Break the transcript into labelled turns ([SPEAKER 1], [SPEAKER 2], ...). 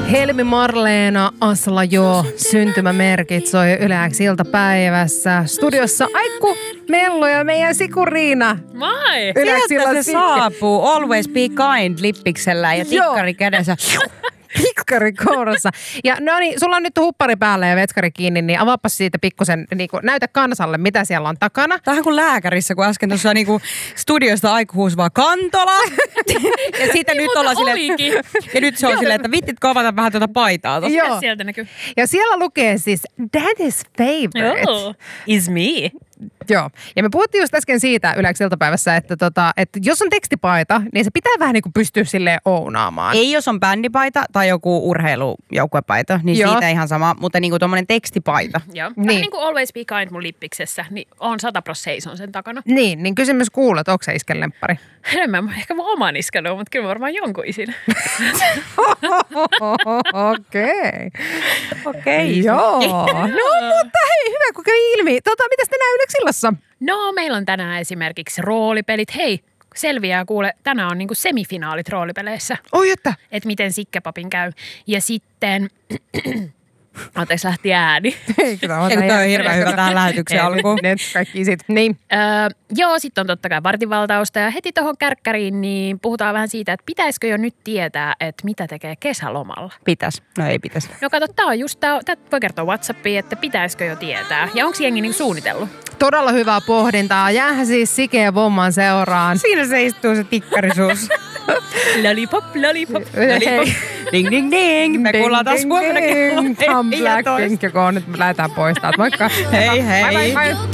[SPEAKER 1] Helmi Marleena Aslajo, syntymämerkit soi Yle X iltapäivässä. Studiossa Aikku Mello ja meidän Sikuriina.
[SPEAKER 2] Moi!
[SPEAKER 3] Sieltä se saapuu. Always be kind lippiksellä ja tikkari kädessä.
[SPEAKER 1] Tikkari kourassa. Ja no niin, sulla on nyt huppari päällä ja vetskari kiinni, niin avaapas siitä pikkusen, niin näytä kansalle, mitä siellä on takana.
[SPEAKER 3] Tähän kuin lääkärissä, kun äsken tuossa niinku studiosta Aikku huusi vaan Kantola. Ja siitä nyt ollaan silleen, ja nyt se on silleen, että vittit kovata vähän tuota paitaa tossa.
[SPEAKER 2] Joo. Sieltä näkyy.
[SPEAKER 1] Ja siellä lukee siis Daddy's favorite.
[SPEAKER 2] Oh, is me.
[SPEAKER 1] Joo. Ja me puhuttiin just äsken siitä Yle X iltapäivässä, että jos on tekstipaita, niin se pitää vähän niin kuin pystyä silleen ounaamaan.
[SPEAKER 3] Ei jos on bändipaita tai joku urheilujoukkuepaita, niin
[SPEAKER 1] Joo.
[SPEAKER 3] siitä ihan sama, mutta niinku tommonen tekstipaita.
[SPEAKER 2] Joo. Vähän niin kuin Always be kind mun lippiksessä, niin on 100% seison sen takana.
[SPEAKER 1] Niin kysymys kuuluu, että onko se isken lemppari?
[SPEAKER 2] En mä ehkä mun oman iskän ole, mutta kyllä varmaan jonkun isin.
[SPEAKER 1] Okei. Joo. No mutta hei, hyvä kun kävi ilmi. Mitäs tänään Yle X illassa?
[SPEAKER 2] No, meillä on tänään esimerkiksi roolipelit. Hei, selviää kuule, tänään on niinku semifinaalit roolipeleissä.
[SPEAKER 1] Oi, että.
[SPEAKER 2] Että miten Sikkepapin käy. Ja sitten, anteeksi lähti ääni.
[SPEAKER 1] Eikö tämä
[SPEAKER 3] Eikö toi on hirveän hyvä tähän lähetykseen alkuun?
[SPEAKER 1] Ne kaikki isit. Niin.
[SPEAKER 2] Joo, sitten on totta kai vartinvaltausta ja heti tuohon kärkkäriin niin puhutaan vähän siitä, että pitäisikö jo nyt tietää, että mitä tekee kesälomalla.
[SPEAKER 3] Pitäis. No ei pitäis.
[SPEAKER 2] No kato, tää on just tää voi kertoa WhatsAppiin, että pitäisikö jo tietää. Ja onko jengi niin suunnitellut?
[SPEAKER 1] Todella hyvää pohdintaa. Jäähän siis Sike ja Vomman seuraan.
[SPEAKER 3] Siinä se istuu se tikkarisuus.
[SPEAKER 2] Lollipop, lollipop,
[SPEAKER 1] Hei.
[SPEAKER 2] lollipop.
[SPEAKER 3] Ding, ding, ding. Me kuullaan taas huomenna kello
[SPEAKER 1] Come Blackpink, joko nyt lähdetään pois täältä. Moikka.
[SPEAKER 3] Hei, hei.
[SPEAKER 1] Bye, bye, bye.